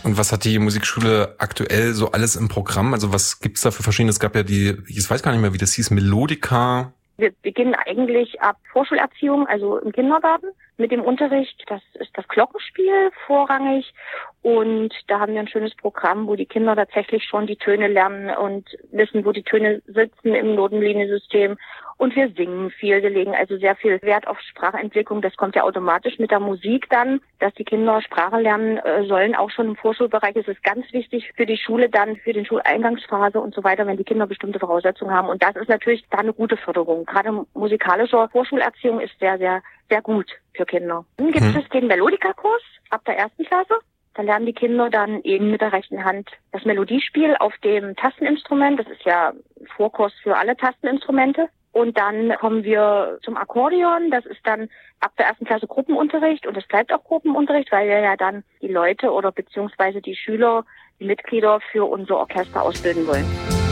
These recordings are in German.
Und was hat die Musikschule aktuell so alles im Programm? Also was gibt's da für verschiedene? Es gab ja ich weiß gar nicht mehr, wie das hieß, Melodika. Wir beginnen eigentlich ab Vorschulerziehung, also im Kindergarten, mit dem Unterricht. Das ist das Glockenspiel vorrangig. Und da haben wir ein schönes Programm, wo die Kinder tatsächlich schon die Töne lernen und wissen, wo die Töne sitzen im Notenliniensystem. Und wir singen viel. Wir legen also sehr viel Wert auf Sprachentwicklung. Das kommt ja automatisch mit der Musik dann, dass die Kinder Sprache lernen sollen. Auch schon im Vorschulbereich ist es ganz wichtig für die Schule dann, für den Schuleingangsphase und so weiter, wenn die Kinder bestimmte Voraussetzungen haben. Und das ist natürlich da eine gute Förderung. Gerade musikalische Vorschulerziehung ist sehr, sehr, sehr gut für Kinder. Dann gibt es den Melodika-Kurs ab der 1. Klasse. Da lernen die Kinder dann eben mit der rechten Hand das Melodiespiel auf dem Tasteninstrument. Das ist ja ein Vorkurs für alle Tasteninstrumente. Und dann kommen wir zum Akkordeon. Das ist dann ab der 1. Klasse Gruppenunterricht. Und es bleibt auch Gruppenunterricht, weil wir ja dann die Leute oder beziehungsweise die Schüler, die Mitglieder für unser Orchester ausbilden wollen.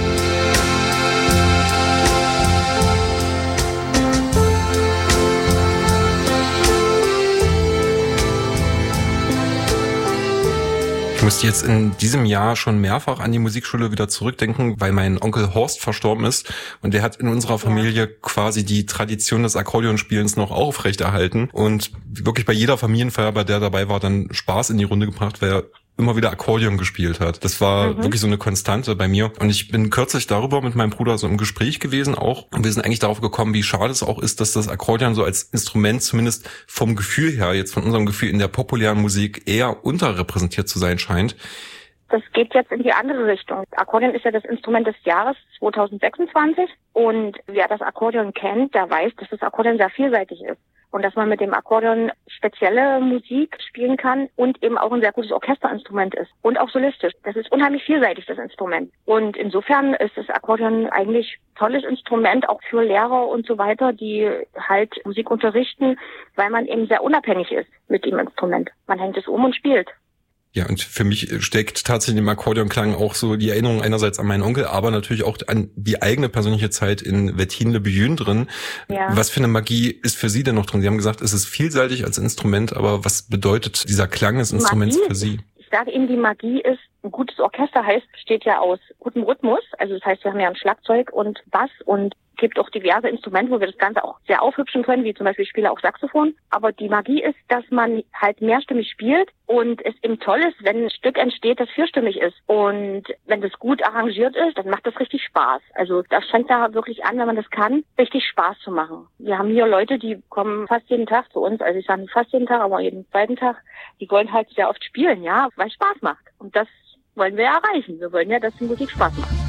Ich musste jetzt in diesem Jahr schon mehrfach an die Musikschule wieder zurückdenken, weil mein Onkel Horst verstorben ist und der hat in unserer Familie quasi die Tradition des Akkordeonspielens noch aufrechterhalten und wirklich bei jeder Familienfeier, bei der dabei war, dann Spaß in die Runde gebracht, weil er immer wieder Akkordeon gespielt hat. Das war wirklich so eine Konstante bei mir. Und ich bin kürzlich darüber mit meinem Bruder so im Gespräch gewesen auch. Und wir sind eigentlich darauf gekommen, wie schade es auch ist, dass das Akkordeon so als Instrument zumindest vom Gefühl her, jetzt von unserem Gefühl in der populären Musik eher unterrepräsentiert zu sein scheint. Das geht jetzt in die andere Richtung. Akkordeon ist ja das Instrument des Jahres 2026. Und wer das Akkordeon kennt, der weiß, dass das Akkordeon sehr vielseitig ist. Und dass man mit dem Akkordeon spezielle Musik spielen kann und eben auch ein sehr gutes Orchesterinstrument ist. Und auch solistisch. Das ist unheimlich vielseitig, das Instrument. Und insofern ist das Akkordeon eigentlich ein tolles Instrument, auch für Lehrer und so weiter, die halt Musik unterrichten, weil man eben sehr unabhängig ist mit dem Instrument. Man hängt es um und spielt. Ja, und für mich steckt tatsächlich im Akkordeonklang auch so die Erinnerung einerseits an meinen Onkel, aber natürlich auch an die eigene persönliche Zeit in Wettin-le-Beaujün drin. Ja. Was für eine Magie ist für Sie denn noch drin? Sie haben gesagt, es ist vielseitig als Instrument, aber was bedeutet dieser Klang des Instruments für Sie? Ich sage Ihnen, die Magie ist, ein gutes Orchester besteht ja aus gutem Rhythmus. Also das heißt, wir haben ja ein Schlagzeug und Bass und gibt auch diverse Instrumente, wo wir das Ganze auch sehr aufhübschen können, wie zum Beispiel ich spiele auch Saxophon. Aber die Magie ist, dass man halt mehrstimmig spielt und es eben toll ist, wenn ein Stück entsteht, das vierstimmig ist. Und wenn das gut arrangiert ist, dann macht das richtig Spaß. Also das fängt da wirklich an, wenn man das kann, richtig Spaß zu machen. Wir haben hier Leute, die kommen fast jeden Tag zu uns, also ich sage nicht fast jeden Tag, aber jeden zweiten Tag. Die wollen halt sehr oft spielen, ja, weil es Spaß macht. Und das wollen wir erreichen. Wir wollen ja, dass die Musik Spaß macht.